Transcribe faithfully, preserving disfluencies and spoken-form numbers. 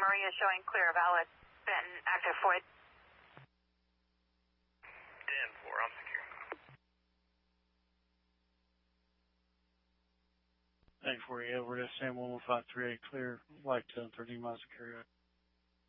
Maria showing clear, valid. Benton, active Floyd. ten four, I'm secure. Thank you for you. We're S M one one five three eight clear, like ten thirty miles of carry out.